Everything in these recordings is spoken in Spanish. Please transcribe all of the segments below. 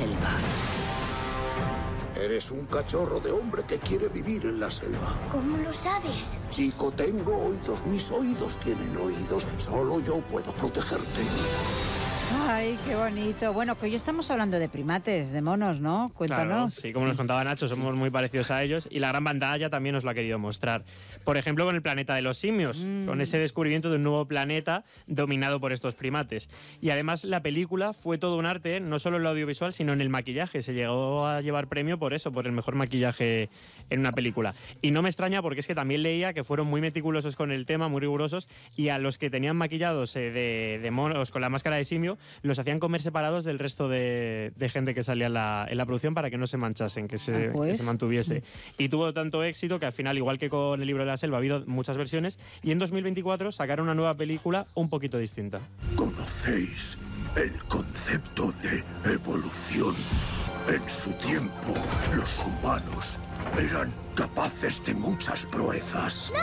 selva. Eres un cachorro de hombre que quiere vivir en la selva. ¿Cómo lo sabes? Chico, tengo oídos. Mis oídos tienen oídos. Solo yo puedo protegerte. Ay, qué bonito. Bueno, que hoy estamos hablando de primates, de monos, ¿no? Cuéntanos. Claro, sí, como nos contaba Nacho, somos muy parecidos a ellos y la gran pantalla también nos lo ha querido mostrar. Por ejemplo, con el planeta de los simios, con ese descubrimiento de un nuevo planeta dominado por estos primates. Y además la película fue todo un arte, no solo en lo audiovisual, sino en el maquillaje. Se llegó a llevar premio por eso, por el mejor maquillaje en una película. Y no me extraña porque es que también leía que fueron muy meticulosos con el tema, muy rigurosos, y a los que tenían maquillados de monos con la máscara de simio, los hacían comer separados del resto de gente que salía en la producción para que no se manchasen, que se mantuviese. Y tuvo tanto éxito que al final, igual que con el libro de la selva, ha habido muchas versiones y en 2024 sacaron una nueva película un poquito distinta. ¿Conocéis el concepto de evolución? En su tiempo, los humanos eran capaces de muchas proezas.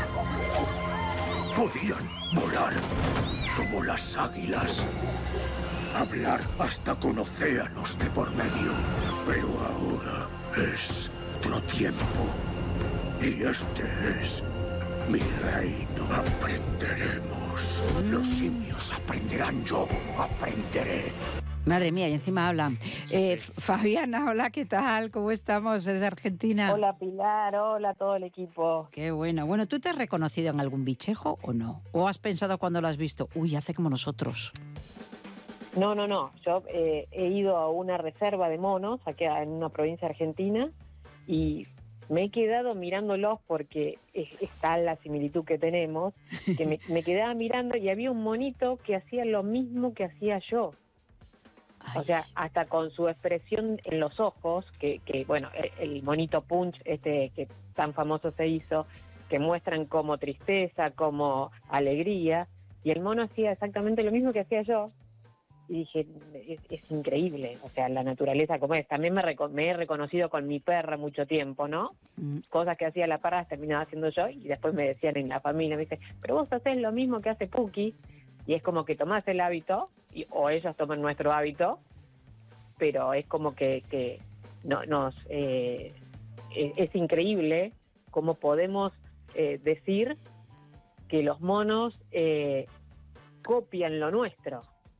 Podían volar como las águilas, hablar hasta con océanos de por medio. Pero ahora es otro tiempo. Y este es mi reino. Aprenderemos. Los simios aprenderán, yo aprenderé. Madre mía, y encima hablan. Fabiana, hola, ¿qué tal? ¿Cómo estamos? ¿Es de Argentina? Hola Pilar, hola a todo el equipo. Qué bueno. Bueno, ¿tú te has reconocido en algún bichejo o no? ¿O has pensado cuando lo has visto? Uy, hace como nosotros. No. Yo he ido a una reserva de monos aquí en una provincia argentina y me he quedado mirándolos porque está la similitud que tenemos, que me quedaba mirando y había un monito que hacía lo mismo que hacía yo. Ay. O sea, hasta con su expresión en los ojos, que bueno, el monito Punch, que tan famoso se hizo, que muestran como tristeza, como alegría, y el mono hacía exactamente lo mismo que hacía yo. Y dije, es increíble, o sea, la naturaleza como es. También me he reconocido con mi perra mucho tiempo, ¿no? Cosas que hacía la perra las terminaba haciendo yo, y después me decían en la familia, me dicen, pero vos hacés lo mismo que hace Puki, y es como que tomás el hábito, o ellos toman nuestro hábito, pero es como que es increíble cómo podemos decir que los monos copian lo nuestro.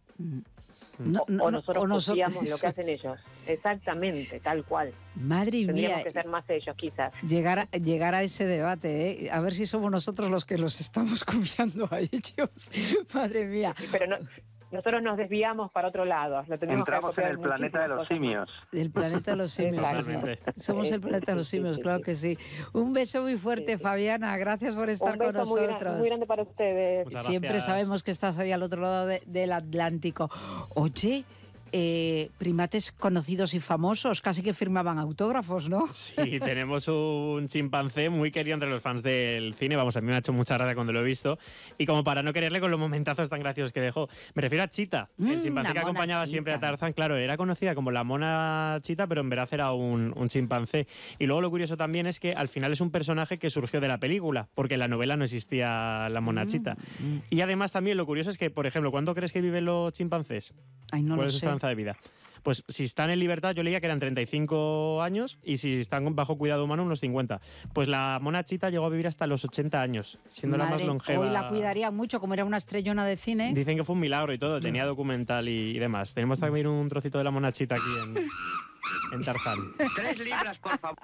O nosotros copiamos lo que hacen ellos. Exactamente, tal cual. Madre Tendríamos mía. que ser más ellos, quizás. Llegar a ese debate, ¿eh? A ver si somos nosotros los que los estamos copiando a ellos. Madre mía. Sí, pero nosotros nos desviamos para otro lado. Entramos en el planeta de los simios. El planeta de los simios. Totalmente. Somos el planeta de los simios, claro que sí. Un beso muy fuerte, Fabiana. Gracias por estar con nosotros. Muy grande para ustedes. Muchas Siempre gracias. sabemos que estás ahí al otro lado del Atlántico. Oye, primates conocidos y famosos, casi que firmaban autógrafos, ¿no? Sí, tenemos un chimpancé muy querido entre los fans del cine. Vamos, a mí me ha hecho mucha gracia cuando lo he visto. Y como para no quererle con los momentazos tan graciosos que dejó. Me refiero a Chita, el chimpancé que acompañaba siempre a Tarzán. Claro, era conocida como la mona Chita, pero en verdad era un chimpancé. Y luego lo curioso también es que al final es un personaje que surgió de la película, porque en la novela no existía la mona Chita. Y además también lo curioso es que, por ejemplo, ¿cuánto crees que viven los chimpancés? Ay, no ¿Cuál lo es su sé. esperanza de vida? Pues si están en libertad, yo leía que eran 35 años y si están bajo cuidado humano, unos 50. Pues la mona Chita llegó a vivir hasta los 80 años, siendo la más longeva. Hoy la cuidaría mucho, como era una estrellona de cine. Dicen que fue un milagro y todo, tenía documental y demás. Tenemos también un trocito de la mona Chita aquí en Tarzán. 3 libras, por favor.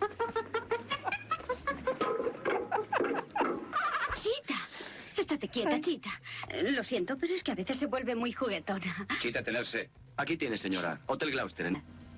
Chita, estate quieta, Chita. Lo siento, pero es que a veces se vuelve muy juguetona. Chita, tenerse. Aquí tiene, señora. Hotel Gloucester.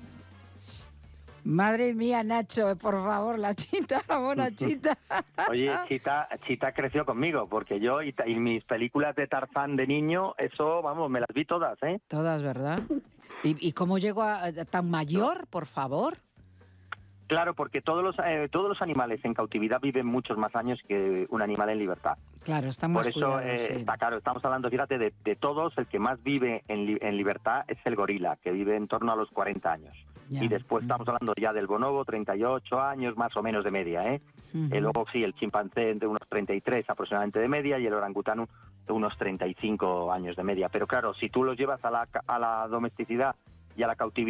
Madre mía, Nacho, por favor, la Chita, la mona Chita. Oye, Chita creció conmigo, porque yo y mis películas de Tarzán de niño, eso, vamos, me las vi todas, ¿eh? Todas, ¿verdad? ¿Y cómo llegó a tan mayor, por favor? Claro, porque todos los animales en cautividad viven muchos más años que un animal en libertad. Claro, estamos Por eso sí. está claro, estamos hablando, fíjate, de todos, el que más vive en libertad es el gorila, que vive en torno a los 40 años. Ya. Y después estamos hablando ya del bonobo, 38 años más o menos de media, ¿eh? Luego sí, el chimpancé de unos 33 aproximadamente de media y el orangután de unos 35 años de media. Pero claro, si tú los llevas a la domesticidad y a la cautividad,